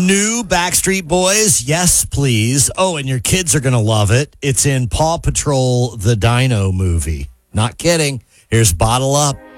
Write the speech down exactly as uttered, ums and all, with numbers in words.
new Backstreet Boys, yes, please. Oh, and your kids are going to love it. It's in Paw Patrol, the Dino movie. Not kidding. Here's Bottle Up.